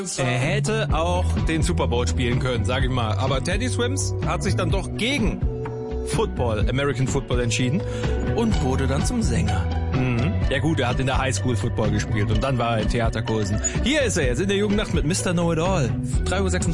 Er hätte auch den Super Bowl spielen können, sage ich mal. Aber Teddy Swims hat sich dann doch gegen American Football entschieden und wurde dann zum Sänger. Ja gut, er hat in der Highschool Football gespielt und dann war er in Theaterkursen. Hier ist er jetzt in der Jugendnacht mit Mr. Know-It-All. 3:36 Uhr.